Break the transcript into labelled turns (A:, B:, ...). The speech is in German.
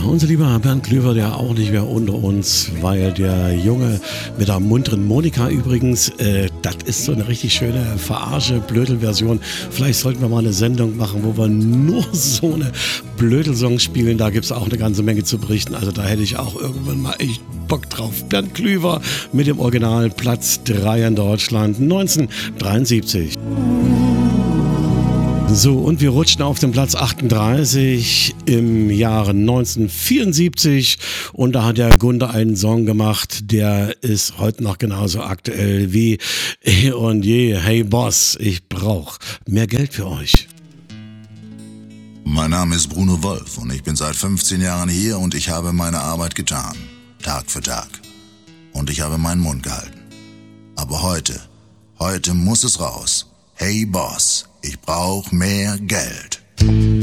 A: unser lieber Bernd Klüver, der auch nicht mehr unter uns, weil der Junge mit der munteren Monika übrigens, das ist so eine richtig schöne Verarsche-Blödel-Version. Vielleicht sollten wir mal eine Sendung machen, wo wir nur so eine Blödel-Songs spielen. Da gibt es auch eine ganze Menge zu berichten. Also da hätte ich auch irgendwann mal echt Bock drauf. Bernd Klüver mit dem Original Platz 3 in Deutschland 1973. So, und wir rutschen auf den Platz 38 im Jahre 1974 und da hat der Gunde einen Song gemacht, der ist heute noch genauso aktuell wie eh und je. Hey Boss, ich brauch mehr Geld für euch.
B: Mein Name ist Bruno Wolf und ich bin seit 15 Jahren hier und ich habe meine Arbeit getan, Tag für Tag. Und ich habe meinen Mund gehalten. Aber heute muss es raus. Hey Boss, ich brauch mehr Geld.